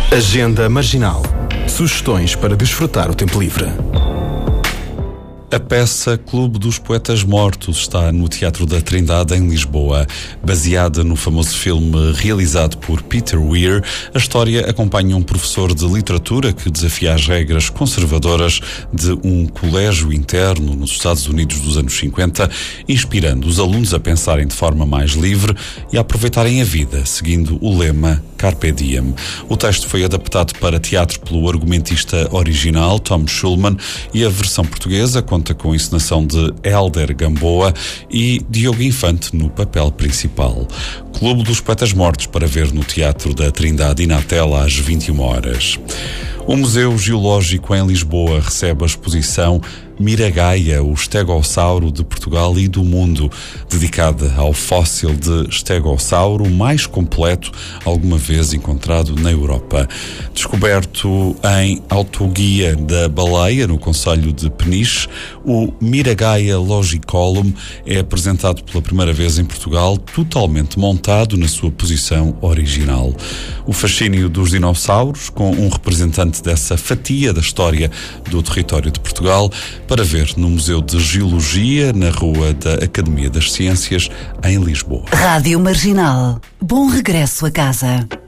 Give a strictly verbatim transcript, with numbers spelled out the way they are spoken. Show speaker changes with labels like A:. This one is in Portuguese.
A: Agenda Marginal. Sugestões para desfrutar o tempo livre.
B: A peça Clube dos Poetas Mortos está no Teatro da Trindade, em Lisboa. Baseada no famoso filme realizado por Peter Weir, a história acompanha um professor de literatura que desafia as regras conservadoras de um colégio interno nos Estados Unidos dos anos cinquenta, inspirando os alunos a pensarem de forma mais livre e a aproveitarem a vida, seguindo o lema Carpe Diem. O texto foi adaptado para teatro pelo argumentista original Tom Schulman e a versão portuguesa conta com a encenação de Hélder Gamboa e Diogo Infante no papel principal. Clube dos Poetas Mortos, para ver no Teatro da Trindade e na tela às vinte e uma horas. O Museu Geológico em Lisboa recebe a exposição Miragaia, o estegossauro de Portugal e do mundo, dedicada ao fóssil de estegossauro mais completo alguma vez encontrado na Europa. Descoberto em Autoguia da Baleia, no concelho de Peniche, o Miragaia Logicolum é apresentado pela primeira vez em Portugal, totalmente montado na sua posição original. O fascínio dos dinossauros, com um representante dessa fatia da história do território de Portugal, para ver no Museu de Geologia, na Rua da Academia das Ciências, em Lisboa.
C: Rádio Marginal. Bom regresso a casa.